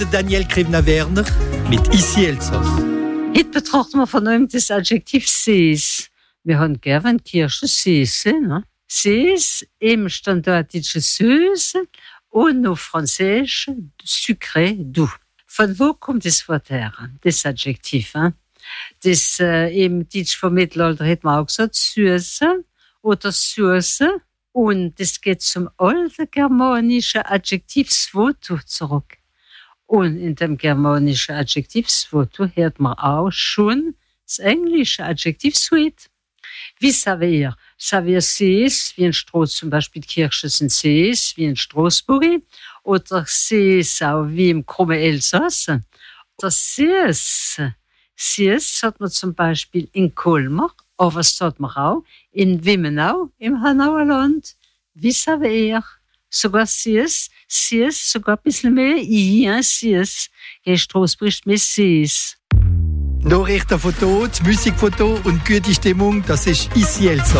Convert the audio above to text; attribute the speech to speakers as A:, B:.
A: de Daniel Krivna-Werner mit Ici Elsass.
B: Heute betrachten wir von neuem das Adjektiv «sees». Wir haben gerne, wenn Kirche «seese», ne? «Sees» im standardischen Süß und auf Französisch «sucré», «doux». Von wo kommt das Wort her, das Adjektiv? Das im Deutsch vom Mittelalter hat man auch gesagt «Süße» oder «Süße». Und das geht zum alten germanischen Adjektiv «svoto» zurück. Und in dem germanischen Adjektiv «svoto» hört man auch schon das englische Adjektiv «sweet». Wie savoir? Savoir sees, wie in Straßburg, zum Beispiel die Kirche sind sees, wie in Straßburg. Oder sees auch wie im krummen Elsass. Oder sees. Sees hat man zum Beispiel in Colmar, aber was sagt man auch in Wimmenau, im Hanauer Land. Wie savoir? Sogar sees, sogar ein bisschen mehr sees. In Straßburg ist mehr sees.
A: Nachrichten von dort, Musik von dort und gute Stimmung, das ist Ici Elsass.